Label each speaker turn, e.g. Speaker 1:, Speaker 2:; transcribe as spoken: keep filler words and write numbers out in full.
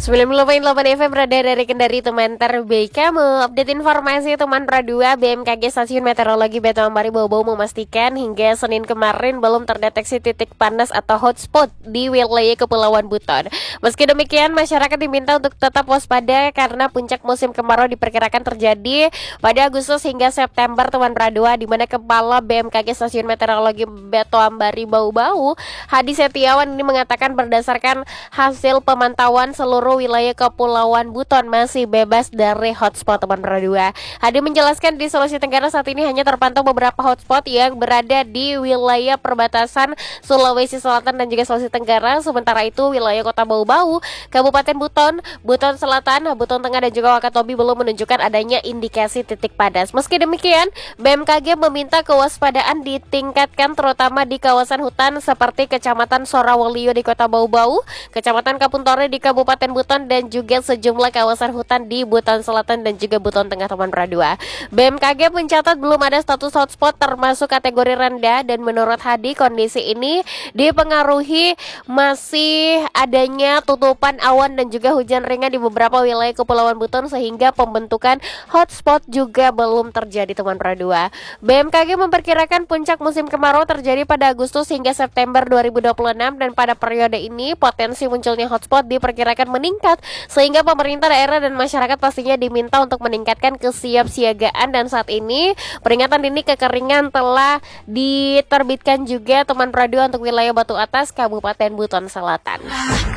Speaker 1: sembilan puluh koma delapan F M berada dari Kendari, teman terbaik kamu. Update informasi teman Pradua, B M K G Stasiun Meteorologi Batu Ambari Bau-Bau memastikan hingga Senin kemarin belum terdeteksi titik panas atau hotspot di wilayah Kepulauan Buton. Meski demikian, masyarakat diminta untuk tetap waspada karena puncak musim kemarau diperkirakan terjadi pada Agustus hingga September teman Pradua, di mana Kepala B M K G Stasiun Meteorologi Batu Ambari Bau-Bau, Hadi Setiawan ini mengatakan berdasarkan hasil pemantauan seluruh wilayah Kepulauan Buton masih bebas dari hotspot teman Pradua. Hadi menjelaskan di Sulawesi Tenggara saat ini hanya terpantau beberapa hotspot yang berada di wilayah perbatasan Sulawesi Selatan dan juga Sulawesi Tenggara. Sementara itu wilayah Kota Bau-Bau, Kabupaten Buton, Buton Selatan, Buton Tengah dan juga Wakatobi belum menunjukkan adanya indikasi titik panas. Meski demikian, B M K G meminta kewaspadaan ditingkatkan terutama di kawasan hutan seperti Kecamatan Sorawolio di Kota Bau-Bau, Kecamatan Kapuntore di Kabupaten Buton dan juga sejumlah kawasan hutan di Buton Selatan dan juga Buton Tengah teman Pradua. B M K G mencatat belum ada status hotspot termasuk kategori rendah dan menurut Hadi kondisi ini dipengaruhi masih adanya tutupan awan dan juga hujan ringan di beberapa wilayah Kepulauan Buton sehingga pembentukan hotspot juga belum terjadi teman Pradua. B M K G memperkirakan puncak musim kemarau terjadi pada Agustus hingga September dua ribu dua puluh enam dan pada periode ini potensi munculnya hotspot diperkirakan meningkat sehingga pemerintah daerah dan masyarakat pastinya diminta untuk meningkatkan kesiapsiagaan. Dan saat ini peringatan dini kekeringan telah diterbitkan juga teman Pradua untuk wilayah Batu Atas, Kabupaten Buton Selatan.